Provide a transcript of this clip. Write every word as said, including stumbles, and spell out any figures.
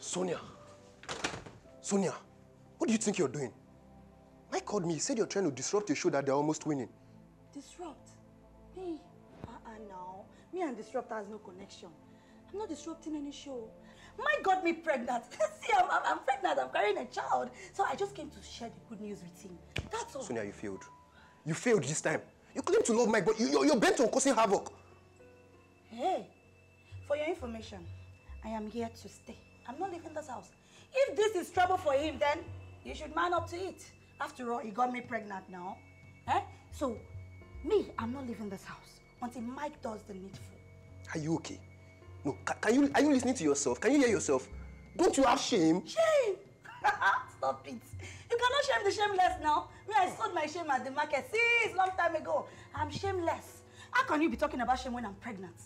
Sonia. Sonia, what do you think you're doing? Mike called me. He said you're trying to disrupt a show that they're almost winning. Disrupt? Me? Uh-uh, no. Me and Disrupt has no connection. I'm not disrupting any show. Mike got me pregnant. See, I'm, I'm, I'm pregnant. I'm carrying a child. So I just came to share the good news with him. That's all. Sonia, you failed. You failed this time. You claim to love Mike, but you, you're, you're bent on causing havoc. Hey, for your information, I am here to stay. I'm not leaving this house. If this is trouble for him, then you should man up to it. After all, he got me pregnant now. Eh? So, me, I'm not leaving this house until Mike does the needful. Are you okay? No, can, can you, are you listening to yourself? Can you hear yourself? Don't you have shame? Shame? Stop it. You cannot shame the shameless now. Me, I sold my shame at the market since long time ago. I'm shameless. How can you be talking about shame when I'm pregnant?